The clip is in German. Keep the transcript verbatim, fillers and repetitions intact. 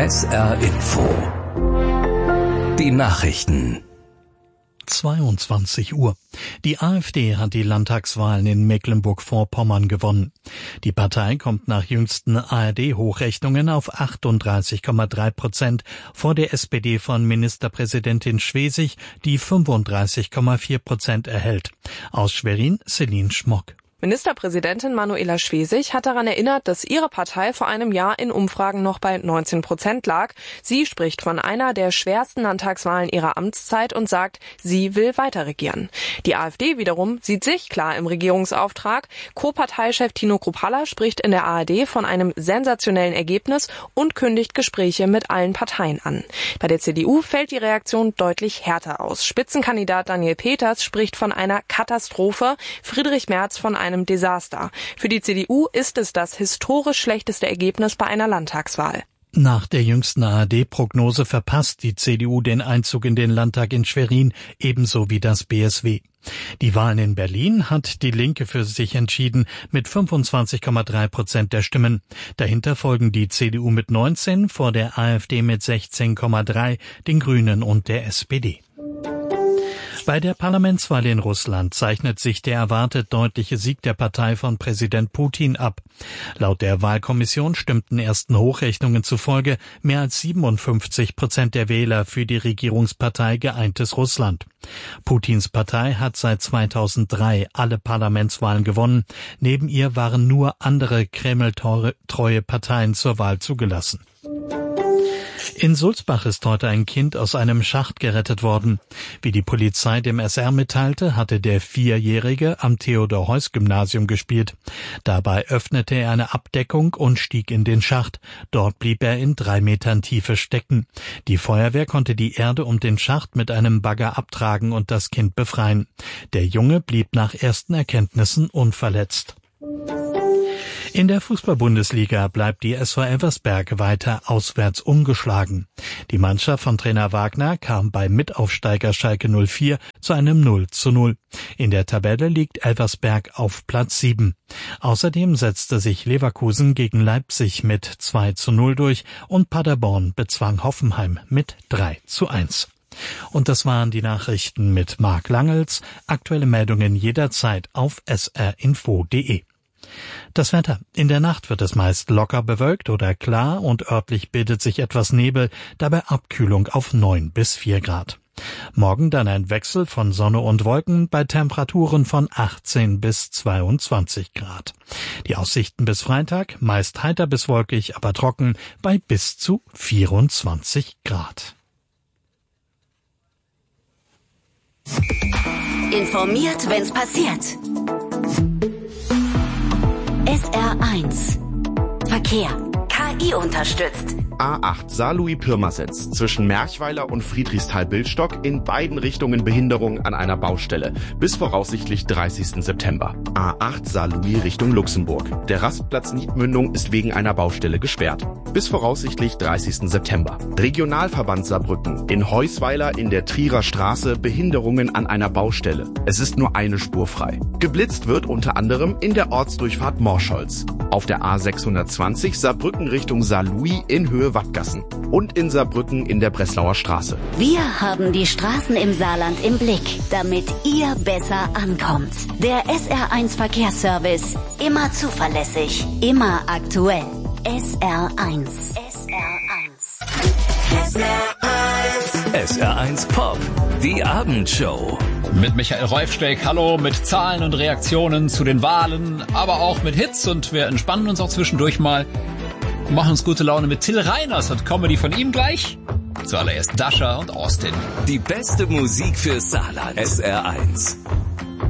S R Info. Die Nachrichten. zweiundzwanzig Uhr. Die AfD hat die Landtagswahlen in Mecklenburg-Vorpommern gewonnen. Die Partei kommt nach jüngsten A R D-Hochrechnungen auf achtunddreißig Komma drei Prozent vor der S P D von Ministerpräsidentin Schwesig, die fünfunddreißig Komma vier Prozent erhält. Aus Schwerin, Celine Schmock. Ministerpräsidentin Manuela Schwesig hat daran erinnert, dass ihre Partei vor einem Jahr in Umfragen noch bei neunzehn Prozent lag. Sie spricht von einer der schwersten Landtagswahlen ihrer Amtszeit und sagt, sie will weiter regieren. Die AfD wiederum sieht sich klar im Regierungsauftrag. Co-Parteichef Tino Kruppalla spricht in der A R D von einem sensationellen Ergebnis und kündigt Gespräche mit allen Parteien an. Bei der C D U fällt die Reaktion deutlich härter aus. Spitzenkandidat Daniel Peters spricht von einer Katastrophe, Friedrich Merz von einem einem Desaster. Für die C D U ist es das historisch schlechteste Ergebnis bei einer Landtagswahl. Nach der jüngsten A R D-Prognose verpasst die C D U den Einzug in den Landtag in Schwerin, ebenso wie das B S W. Die Wahlen in Berlin hat die Linke für sich entschieden mit fünfundzwanzig Komma drei Prozent der Stimmen. Dahinter folgen die C D U mit neunzehn, vor der AfD mit sechzehn Komma drei, den Grünen und der S P D. Bei der Parlamentswahl in Russland zeichnet sich der erwartet deutliche Sieg der Partei von Präsident Putin ab. Laut der Wahlkommission stimmten ersten Hochrechnungen zufolge mehr als siebenundfünfzig Prozent der Wähler für die Regierungspartei Geeintes Russland. Putins Partei hat seit zweitausenddrei alle Parlamentswahlen gewonnen. Neben ihr waren nur andere Kreml-treue Parteien zur Wahl zugelassen. In Sulzbach ist heute ein Kind aus einem Schacht gerettet worden. Wie die Polizei dem S R mitteilte, hatte der Vierjährige am Theodor-Heuss-Gymnasium gespielt. Dabei öffnete er eine Abdeckung und stieg in den Schacht. Dort blieb er in drei Metern Tiefe stecken. Die Feuerwehr konnte die Erde um den Schacht mit einem Bagger abtragen und das Kind befreien. Der Junge blieb nach ersten Erkenntnissen unverletzt. In der Fußball-Bundesliga bleibt die S V Elversberg weiter auswärts ungeschlagen. Die Mannschaft von Trainer Wagner kam bei Mitaufsteiger Schalke null vier zu einem null zu null. In der Tabelle liegt Elversberg auf Platz sieben. Außerdem setzte sich Leverkusen gegen Leipzig mit zwei zu null durch und Paderborn bezwang Hoffenheim mit drei zu eins. Und das waren die Nachrichten mit Marc Langels. Aktuelle Meldungen jederzeit auf s r info punkt d e. Das Wetter. In der Nacht wird es meist locker bewölkt oder klar und örtlich bildet sich etwas Nebel, dabei Abkühlung auf neun bis vier Grad. Morgen dann ein Wechsel von Sonne und Wolken bei Temperaturen von achtzehn bis zweiundzwanzig Grad. Die Aussichten bis Freitag, meist heiter bis wolkig, aber trocken bei bis zu vierundzwanzig Grad. Informiert, wenn's passiert. S R eins Verkehr. K I unterstützt. A acht Saarlouis-Pirmasens zwischen Merchweiler und Friedrichsthal-Bildstock in beiden Richtungen Behinderung an einer Baustelle bis voraussichtlich dreißigsten September. A acht Saarlouis Richtung Luxemburg. Der Rastplatz Niedmündung ist wegen einer Baustelle gesperrt. Bis voraussichtlich dreißigsten September. Regionalverband Saarbrücken in Heusweiler in der Trierer Straße Behinderungen an einer Baustelle. Es ist nur eine Spur frei. Geblitzt wird unter anderem in der Ortsdurchfahrt Morscholz. Auf der A sechshundertzwanzig Saarbrücken Richtung Saarlouis in Höhe Wattgassen und in Saarbrücken in der Breslauer Straße. Wir haben die Straßen im Saarland im Blick, damit ihr besser ankommt. Der S R eins Verkehrsservice. Immer zuverlässig, immer aktuell. S R eins. S R eins. S R eins. S R eins Pop. Die Abendshow. Mit Michael Reufsteck, hallo, mit Zahlen und Reaktionen zu den Wahlen, aber auch mit Hits und wir entspannen uns auch zwischendurch mal. Machen uns gute Laune mit Till Reiners und Comedy von ihm gleich. Zuallererst Dasha und Austin. Die beste Musik für Saarland. S R eins.